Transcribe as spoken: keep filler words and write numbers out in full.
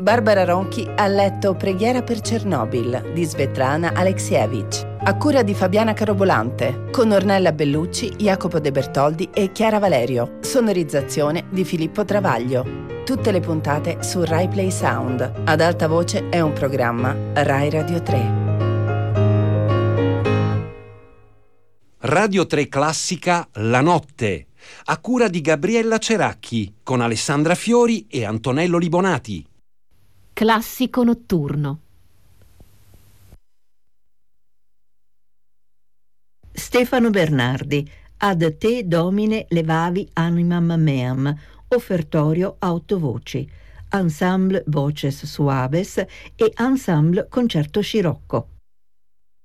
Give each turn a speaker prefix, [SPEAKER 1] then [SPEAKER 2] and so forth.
[SPEAKER 1] Barbara Ronchi ha letto Preghiera per Chernobyl di Svetlana Alexievich, a cura di Fabiana Carobolante, con Ornella Bellucci, Jacopo De Bertoldi e Chiara Valerio. Sonorizzazione di Filippo Travaglio. Tutte le puntate su Rai Play Sound. Ad alta voce è un programma Rai Radio tre.
[SPEAKER 2] Radio tre Classica La Notte, a cura di Gabriella Ceracchi, con Alessandra Fiori e Antonello Libonati.
[SPEAKER 3] Classico notturno.
[SPEAKER 4] Stefano Bernardi, Ad te domine levavi animam meam, offertorio a otto voci, ensemble voces suaves e ensemble concerto scirocco.